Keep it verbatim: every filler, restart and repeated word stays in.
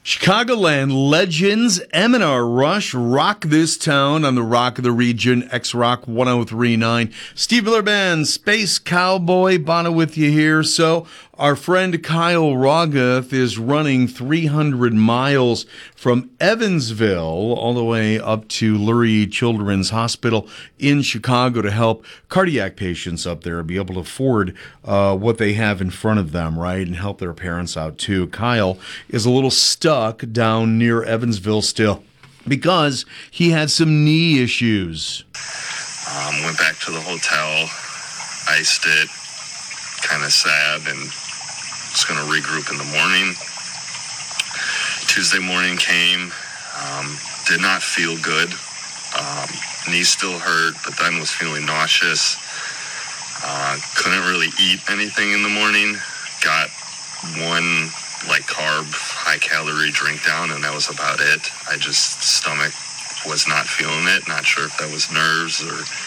Chicagoland legends, M and R Rush, rock this town on the Rock of the Region, X-Rock one oh three point nine. Steve Miller Band, Space Cowboy, Bono with you here. So our friend Kyle Rogoth is running three hundred miles from Evansville all the way up to Lurie Children's Hospital in Chicago to help cardiac patients up there be able to afford uh, what they have in front of them, right, and help their parents out too. Kyle is a little stuck down near Evansville still because he had some knee issues. Um, went back to the hotel, iced it, kind of sad, and was going to regroup in the morning. Tuesday morning came, um, did not feel good. Um, knee still hurt, but then was feeling nauseous. Uh, couldn't really eat anything in the morning. Got one like carb, high calorie drink down, and that was about it. I just, stomach was not feeling it. Not sure if that was nerves or